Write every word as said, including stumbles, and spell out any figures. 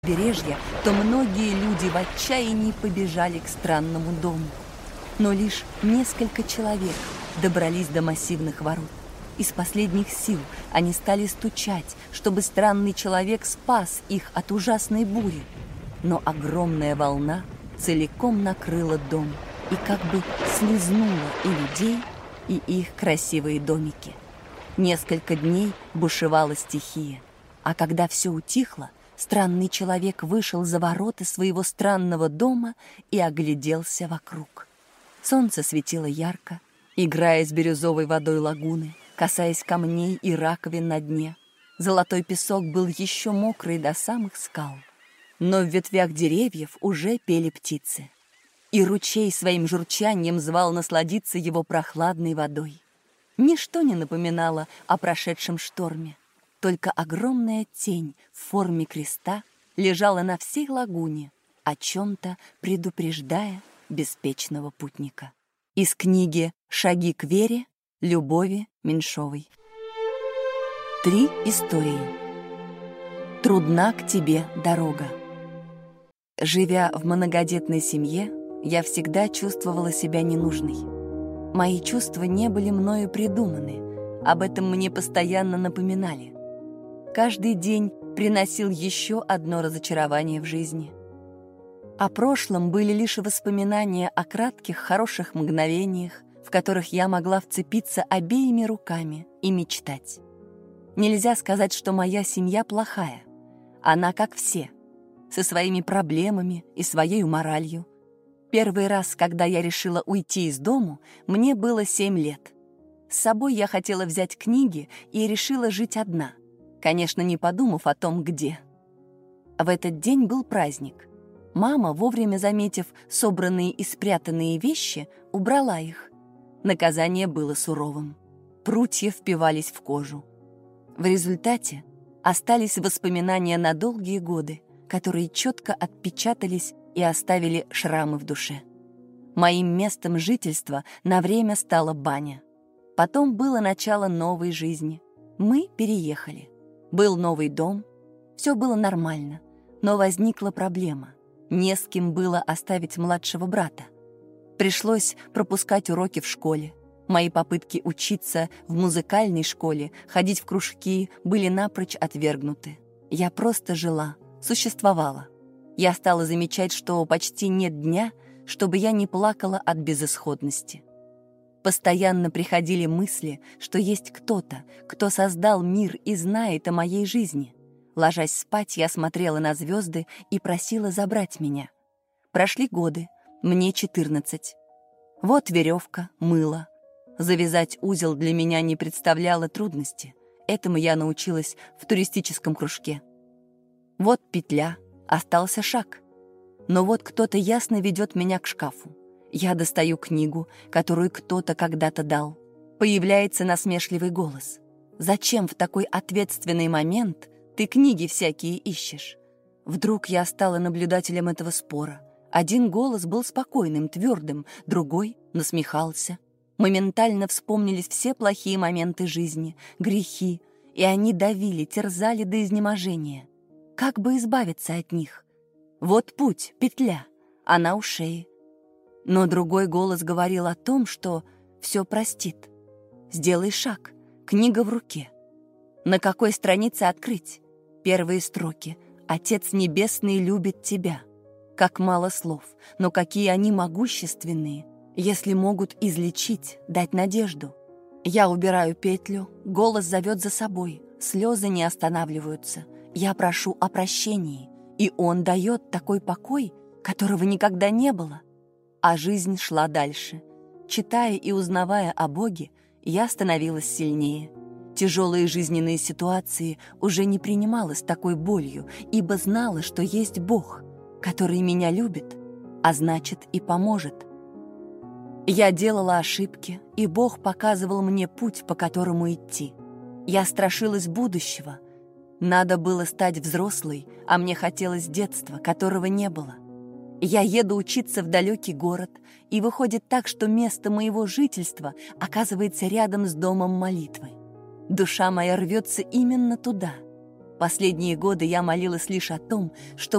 побережья, то многие люди в отчаянии побежали к странному дому. Но лишь несколько человек добрались до массивных ворот. Из последних сил они стали стучать, чтобы странный человек спас их от ужасной бури. Но огромная волна целиком накрыла дом и как бы слизнула и людей, и их красивые домики. Несколько дней бушевала стихия, а когда все утихло, странный человек вышел за ворота своего странного дома и огляделся вокруг. Солнце светило ярко, играя с бирюзовой водой лагуны, касаясь камней и раковин на дне. Золотой песок был еще мокрый до самых скал. Но в ветвях деревьев уже пели птицы. И ручей своим журчанием звал насладиться его прохладной водой. Ничто не напоминало о прошедшем шторме. Только огромная тень в форме креста лежала на всей лагуне, о чем-то предупреждая беспечного путника. Из книги «Шаги к вере» Любови Меньшовой. Три истории. Трудна к тебе дорога. Живя в многодетной семье, я всегда чувствовала себя ненужной. Мои чувства не были мною придуманы, об этом мне постоянно напоминали. Каждый день приносил еще одно разочарование в жизни. О прошлом были лишь воспоминания о кратких хороших мгновениях, в которых я могла вцепиться обеими руками и мечтать. Нельзя сказать, что моя семья плохая. Она как все, со своими проблемами и своей моралью. Первый раз, когда я решила уйти из дому, мне было семь лет. С собой я хотела взять книги и решила жить одна, конечно, не подумав о том, где. В этот день был праздник. Мама, вовремя заметив собранные и спрятанные вещи, убрала их. Наказание было суровым. Прутья впивались в кожу. В результате остались воспоминания на долгие годы, которые четко отпечатались и оставили шрамы в душе. Моим местом жительства на время стала баня. Потом было начало новой жизни. Мы переехали. Был новый дом. Все было нормально. Но возникла проблема. Не с кем было оставить младшего брата. Пришлось пропускать уроки в школе. Мои попытки учиться в музыкальной школе, ходить в кружки были напрочь отвергнуты. Я просто жила, существовала. Я стала замечать, что почти нет дня, чтобы я не плакала от безысходности. Постоянно приходили мысли, что есть кто-то, кто создал мир и знает о моей жизни. Ложась спать, я смотрела на звезды и просила забрать меня. Прошли годы, мне четырнадцать. Вот веревка, мыло. Завязать узел для меня не представляло трудности. Этому я научилась в туристическом кружке. Вот петля, остался шаг. Но вот кто-то ясно ведет меня к шкафу. Я достаю книгу, которую кто-то когда-то дал. Появляется насмешливый голос. «Зачем в такой ответственный момент ты книги всякие ищешь?» Вдруг я стала наблюдателем этого спора. Один голос был спокойным, твердым, другой насмехался. Моментально вспомнились все плохие моменты жизни, грехи, и они давили, терзали до изнеможения. Как бы избавиться от них? Вот путь, петля, она у шеи. Но другой голос говорил о том, что все простит. Сделай шаг, книга в руке. На какой странице открыть? Первые строки. «Отец Небесный любит тебя». Как мало слов, но какие они могущественные, если могут излечить, дать надежду. Я убираю петлю, голос зовет за собой, слезы не останавливаются. Я прошу о прощении, и он дает такой покой, которого никогда не было. А жизнь шла дальше. Читая и узнавая о Боге, я становилась сильнее. Тяжелые жизненные ситуации уже не принимала с такой болью, ибо знала, что есть Бог, который меня любит, а значит и поможет. Я делала ошибки, и Бог показывал мне путь, по которому идти. Я страшилась будущего. Надо было стать взрослой, а мне хотелось детства, которого не было. Я еду учиться в далекий город, и выходит так, что место моего жительства оказывается рядом с домом молитвы. Душа моя рвется именно туда. Последние годы я молилась лишь о том, чтобы